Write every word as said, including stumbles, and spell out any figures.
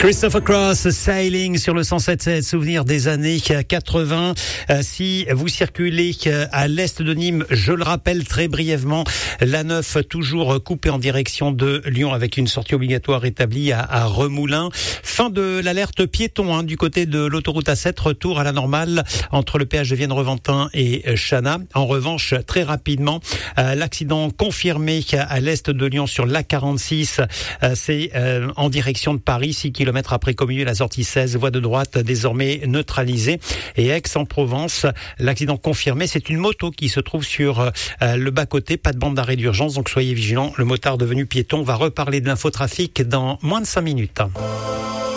Christopher Cross, Sailing sur le cent sept sept, souvenir des années quatre-vingts. Si vous circulez à l'est de Nîmes, je le rappelle très brièvement, l'A neuf toujours coupée en direction de Lyon avec une sortie obligatoire établie à, à Remoulins. Fin de l'alerte piéton hein, du côté de l'autoroute A sept, retour à la normale entre le péage de Vienne-Reventin et Chana. En revanche, très rapidement, euh, l'accident confirmé à l'est de Lyon sur l'A quarante-six, euh, c'est euh, en direction de Paris, six kilomètres après Communier, la sortie seize, voie de droite désormais neutralisée. Et Aix-en-Provence, l'accident confirmé, c'est une moto qui se trouve sur euh, le bas-côté, pas de bande d'arrêt d'urgence, donc soyez vigilants. Le motard devenu piéton va reparler de l'infotrafic dans moins de cinq minutes.